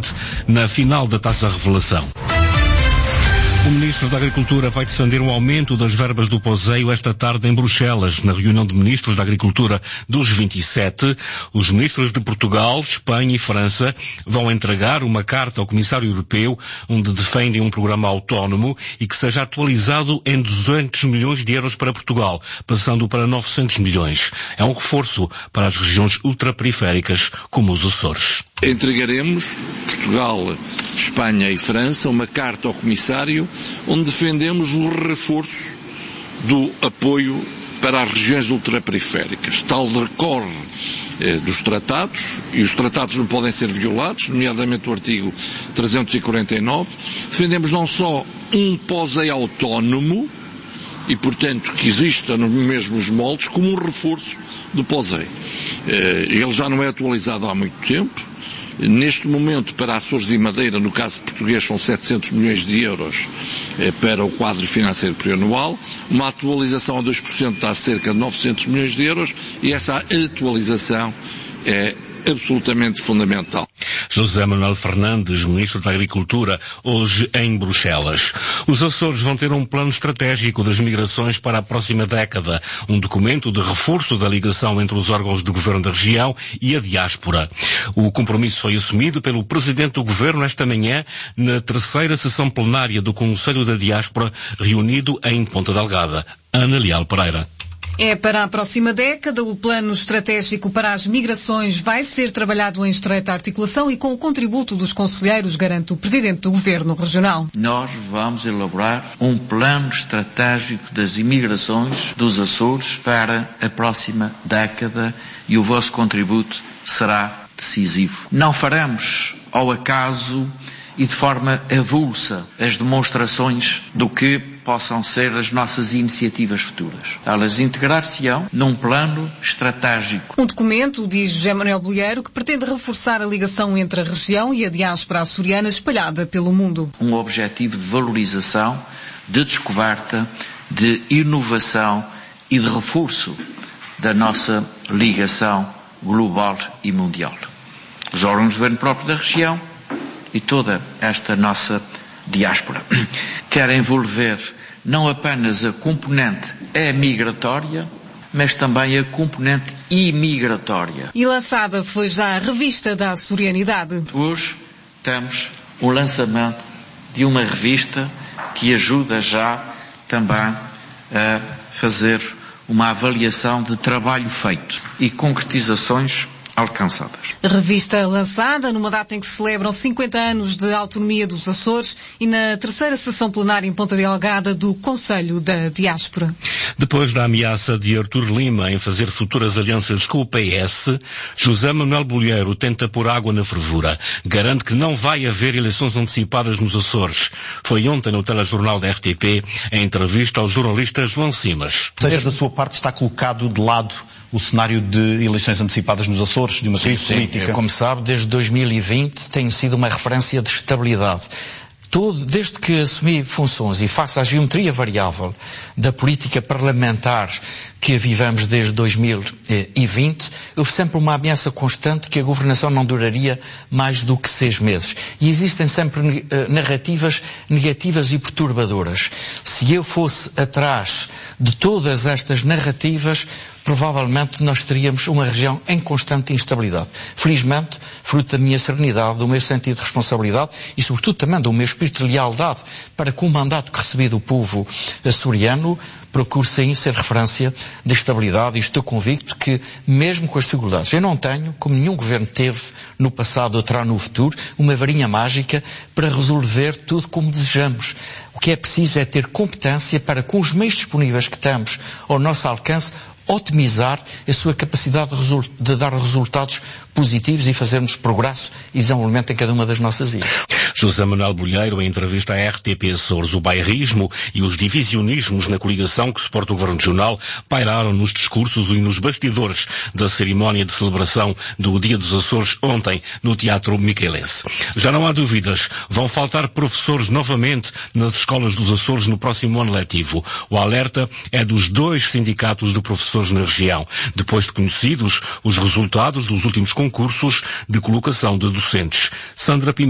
Levante na final da Taça Revelação. O Ministro da Agricultura vai defender um aumento das verbas do POSEI esta tarde em Bruxelas, na reunião de Ministros da Agricultura dos 27. Os ministros de Portugal, Espanha e França vão entregar uma carta ao Comissário Europeu, onde defendem um programa autónomo e que seja atualizado em 200 milhões de euros para Portugal, passando para 900 milhões. É um reforço para as regiões ultraperiféricas, como os Açores. Entregaremos, Portugal, Espanha e França, uma carta ao Comissário onde defendemos o reforço do apoio para as regiões ultraperiféricas. Tal decorre dos tratados, e os tratados não podem ser violados, nomeadamente o artigo 349. Defendemos não só um POSEI autónomo, e portanto que exista nos mesmos moldes, como um reforço do POSEI. Ele já não é atualizado há muito tempo. Neste momento, para Açores e Madeira, no caso português, são 700 milhões de euros para o quadro financeiro plurianual. Uma atualização a 2% dá cerca de 900 milhões de euros e essa atualização é absolutamente fundamental. José Manuel Fernandes, Ministro da Agricultura, hoje em Bruxelas. Os Açores vão ter um plano estratégico das migrações para a próxima década, um documento de reforço da ligação entre os órgãos de governo da região e a diáspora. O compromisso foi assumido pelo Presidente do Governo esta manhã, na terceira sessão plenária do Conselho da Diáspora, reunido em Ponta Delgada. Ana Leal Pereira. É para a próxima década, o plano estratégico para as migrações vai ser trabalhado em estreita articulação e com o contributo dos conselheiros, garante o Presidente do Governo Regional. Nós vamos elaborar um plano estratégico das imigrações dos Açores para a próxima década e o vosso contributo será decisivo. Não faremos ao acaso e de forma avulsa as demonstrações do que possam ser as nossas iniciativas futuras. Elas integrar-se-ão num plano estratégico. Um documento, diz José Manuel Bolheiro, que pretende reforçar a ligação entre a região e a diáspora açoriana espalhada pelo mundo. Um objetivo de valorização, de descoberta, de inovação e de reforço da nossa ligação global e mundial. Os órgãos de governo próprio da região e toda esta nossa diáspora quer envolver não apenas a componente migratória, mas também a componente imigratória. E lançada foi já a revista da açorianidade. Hoje temos o lançamento de uma revista que ajuda já também a fazer uma avaliação de trabalho feito e concretizações alcançadas. Revista lançada numa data em que se celebram 50 anos de autonomia dos Açores e na terceira sessão plenária em Ponta Delgada do Conselho da Diáspora. Depois da ameaça de Artur Lima em fazer futuras alianças com o PS, José Manuel Bolheiro tenta pôr água na fervura. Garante que não vai haver eleições antecipadas nos Açores. Foi ontem no telejornal da RTP, em entrevista ao jornalista João Simas. Ou seja, da sua parte está colocado de lado o cenário de eleições antecipadas nos Açores, de uma crise política? Como sabe, desde 2020 tenho sido uma referência de estabilidade. Desde que assumi funções e faço a geometria variável da política parlamentar que vivemos desde 2020, houve sempre uma ameaça constante que a governação não duraria mais do que 6 meses. E existem sempre narrativas negativas e perturbadoras. Se eu fosse atrás de todas estas narrativas, provavelmente nós teríamos uma região em constante instabilidade. Felizmente, fruto da minha serenidade, do meu sentido de responsabilidade e, sobretudo, também do meu espírito de lealdade para com o mandato que recebi do povo açoriano, procuro sim ser referência de estabilidade e estou convicto que, mesmo com as dificuldades, eu não tenho, como nenhum governo teve no passado ou terá no futuro, uma varinha mágica para resolver tudo como desejamos. O que é preciso é ter competência para, com os meios disponíveis que temos ao nosso alcance, otimizar a sua capacidade de dar resultados positivos e fazermos progresso e desenvolvimento em cada uma das nossas ilhas. José Manuel Bolheiro, em entrevista à RTP Açores, o bairrismo e os divisionismos na coligação que suporta o Governo Regional pairaram nos discursos e nos bastidores da cerimónia de celebração do Dia dos Açores ontem no Teatro Miquelense. Já não há dúvidas, vão faltar professores novamente nas escolas dos Açores no próximo ano letivo. O alerta é dos 2 sindicatos de professores na região, depois de conhecidos os resultados dos últimos concursos de colocação de docentes. Sandra Pimenta.